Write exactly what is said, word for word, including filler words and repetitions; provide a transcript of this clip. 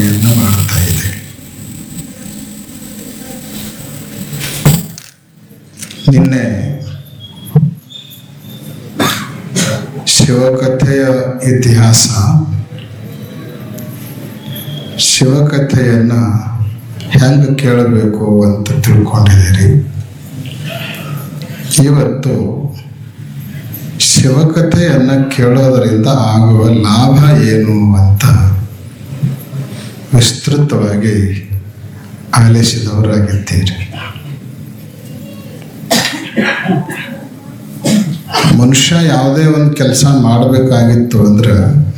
ಸೇವೆಯನ್ನು ಮಾಡ್ತಾ ಇದೆ. ನಿನ್ನೆ ಶಿವಕಥೆಯ ಇತಿಹಾಸ, ಶಿವಕಥೆಯನ್ನು ಹೆಂಗೆ ಕೇಳಬೇಕು ಅಂತ ತಿಳ್ಕೊಂಡಿದ್ದೀರಿ. ಇವತ್ತು ಶಿವಕಥೆಯನ್ನು ಕೇಳೋದರಿಂದ ಆಗುವ ಲಾಭ ಏನು ಅಂತ ವಿಸ್ತೃತವಾಗಿ ಆಲಿಸಿದವರಾಗಿದ್ದೀರಿ. ಮನುಷ್ಯ ಯಾವುದೇ ಒಂದು ಕೆಲಸ ಮಾಡಬೇಕಾಗಿತ್ತು ಅಂದ್ರೆ